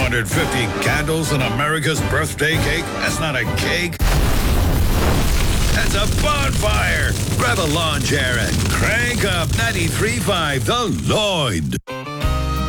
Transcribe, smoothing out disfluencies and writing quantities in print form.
250 candles on America's birthday cake? That's not a cake. That's a bonfire. Grab a lawn chair and crank up 93.5 The Lloyd.